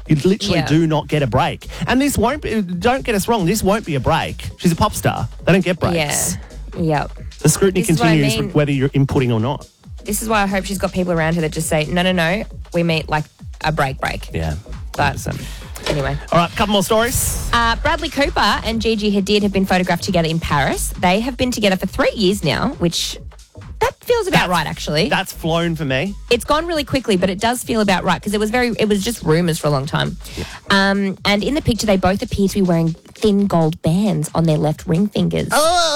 You literally do not get a break. And this won't be, don't get us wrong, this won't be a break. She's a pop star. They don't get breaks. Yeah. Yep. The scrutiny continues whether you're inputting or not. This is why I hope she's got people around her that just say, no, we meet like a break. Yeah. 100%. But anyway. All right, a couple more stories. Bradley Cooper and Gigi Hadid have been photographed together in Paris. They have been together for 3 years now, which that feels about right, actually. That's flown for me. It's gone really quickly, but it does feel about right because it was just rumours for a long time. Yeah. And in the picture, they both appear to be wearing thin gold bands on their left ring fingers.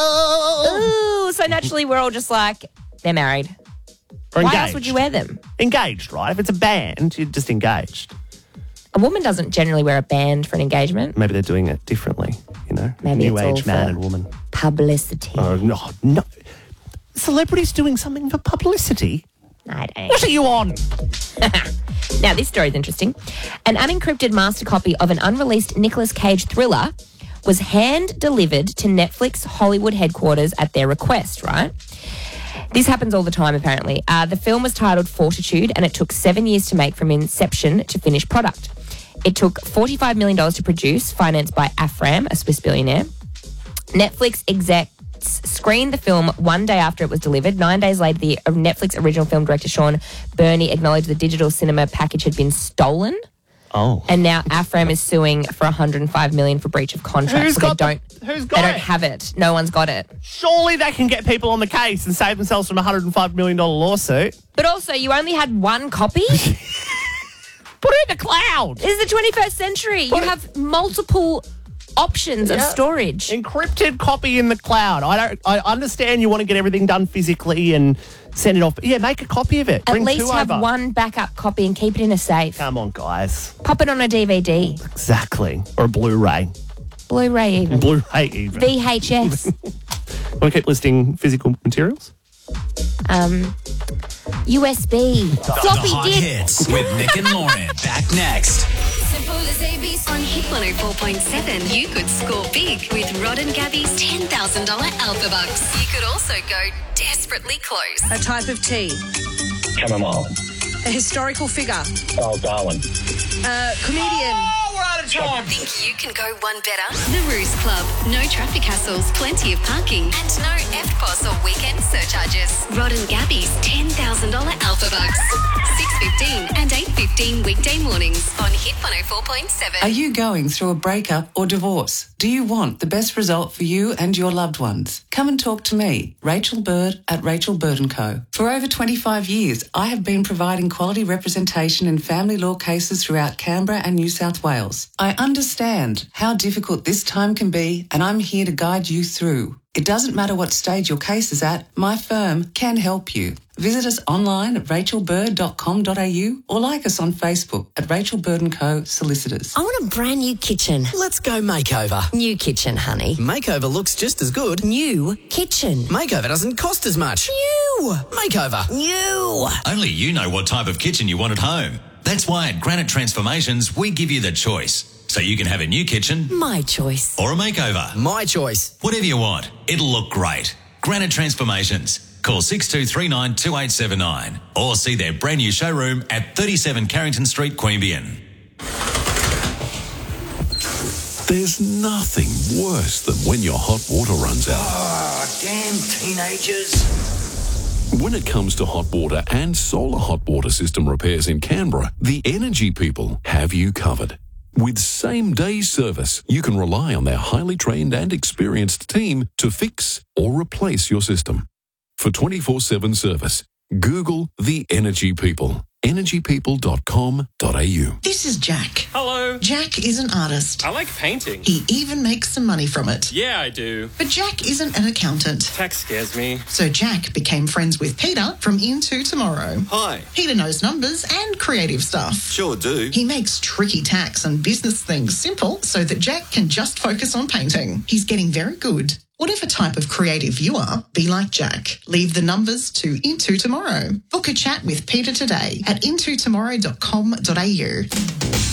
Oh! Ooh, so naturally, we're all just like, they're married. Or Why else would you wear them? Engaged, right? If it's a band, you're just engaged. A woman doesn't generally wear a band for an engagement. Maybe they're doing it differently, you know? Maybe New it's age all man for and woman. Publicity. Oh, no. Celebrities doing something for publicity? I don't. What are you on? Now, this story is interesting. An unencrypted master copy of an unreleased Nicolas Cage thriller was hand-delivered to Netflix Hollywood headquarters at their request, right? This happens all the time, apparently. The film was titled Fortitude, and it took 7 years to make from inception to finished product. It took $45 million to produce, financed by Afram, a Swiss billionaire. Netflix execs screened the film 1 day after it was delivered. 9 days later, the Netflix original film director Sean Burney acknowledged the digital cinema package had been stolen. Oh. And now Afram is suing for $105 million for breach of contract. Who's got they don't have it. No one's got it. Surely they can get people on the case and save themselves from a $105 million lawsuit. But also, you only had one copy? Put it in the cloud. This is the 21st century. You have multiple options of storage. Encrypted copy in the cloud. I understand you want to get everything done physically and send it off. But yeah, make a copy of it. At Bring least two have over. one backup copy and keep it in a safe. Come on, guys. Pop it on a DVD. Exactly. Or a Blu-ray. Blu-ray even. Blu-ray even. VHS. Want to keep listing physical materials? USB. Floppy disk. Hits with Nick and Lauren. Back next. Simple as ABC. On Hit 104.7, you could score big with Rod and Gabby's $10,000 Alpha Bucks. You could also go desperately close. A type of tea. Chamomile. A historical figure. Oh, Darwin. Comedian. We're out of time. Think you can go one better? The Ruse Club. No traffic hassles, plenty of parking, and no EFTPOS or weekend surcharges. Rod and Gabby's $10,000 Alpha Bucks. 6:15 and 8:15 weekday mornings on Hit 104.7. Are you going through a breakup or divorce? Do you want the best result for you and your loved ones? Come and talk to me, Rachel Bird at Rachel Bird & Co. For over 25 years, I have been providing quality representation in family law cases throughout Canberra and New South Wales. I understand how difficult this time can be, and I'm here to guide you through. It doesn't matter what stage your case is at, my firm can help you. Visit us online at rachelbird.com.au or like us on Facebook at Rachel Bird & Co. Solicitors. I want a brand new kitchen. Let's go makeover. New kitchen, honey. Makeover looks just as good. New kitchen. Makeover doesn't cost as much. New. Makeover. New. Only you know what type of kitchen you want at home. That's why at Granite Transformations, we give you the choice. So you can have a new kitchen. My choice. Or a makeover. My choice. Whatever you want. It'll look great. Granite Transformations. Call 6239 2879 or see their brand new showroom at 37 Carrington Street, Queanbeyan. There's nothing worse than when your hot water runs out. Oh, damn teenagers. When it comes to hot water and solar hot water system repairs in Canberra, the Energy People have you covered. With same-day service, you can rely on their highly trained and experienced team to fix or replace your system. For 24/7 service, Google the Energy People. energypeople.com.au. This is Jack. Hello. Jack is an artist. I like painting. He even makes some money from it. Yeah, I do. But Jack isn't an accountant. Tax scares me. So Jack became friends with Peter from Into Tomorrow. Hi. Peter knows numbers and creative stuff. Sure do. He makes tricky tax and business things simple so that Jack can just focus on painting. He's getting very good. Whatever type of creative you are, be like Jack. Leave the numbers to Into Tomorrow. Book a chat with Peter today at intotomorrow.com.au.